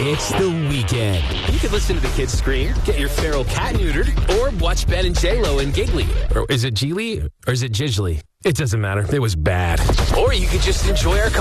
It's the weekend. You could listen to the kids scream, get your feral cat neutered, or watch Ben and J-Lo and Giggly. Or is it Geely or is it Jiggly? It doesn't matter. It was bad. Or you could just enjoy our